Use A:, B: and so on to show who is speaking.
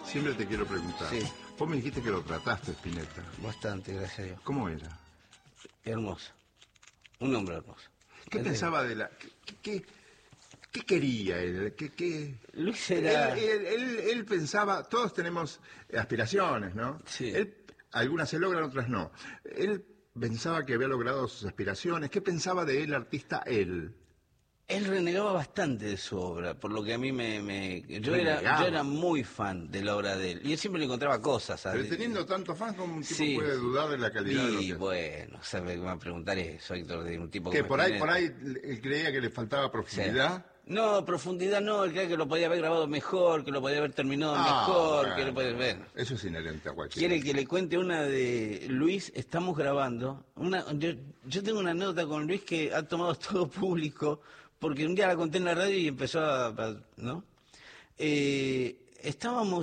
A: Siempre te quiero preguntar.
B: Sí.
A: Vos me dijiste que lo trataste, Spinetta.
B: Bastante, gracias a Dios.
A: ¿Cómo era?
B: Hermoso. Un hombre hermoso.
A: ¿Qué pensaba de la... ¿Qué quería él?
B: Luis era...
A: Él pensaba... Todos tenemos aspiraciones, ¿no?
B: Sí.
A: Algunas se logran, otras no. Él pensaba que había logrado sus aspiraciones. ¿Qué pensaba de él, artista, él?
B: Él renegaba bastante de su obra, por lo que a mí yo era muy fan de la obra de él. Y él siempre le encontraba cosas.
A: Pero teniendo tantos fans, ¿cómo un tipo
B: sí,
A: puede dudar de la calidad de lo que
B: y
A: hace?
B: bueno, ¿sabe qué me va a preguntar eso, Héctor? De un tipo
A: Que
B: como
A: por ahí
B: Spinetta.
A: él creía que le faltaba profundidad.
B: Sí. No, profundidad no, él creía que lo podía haber grabado mejor, que lo podía haber terminado mejor,
A: bueno,
B: que lo podía ver.
A: Eso es inherente a cualquiera.
B: ¿Quiere que le cuente una de Luis? Estamos grabando. Yo tengo una nota con Luis que ha tomado todo público, porque un día la conté en la radio y empezó ¿no? Estábamos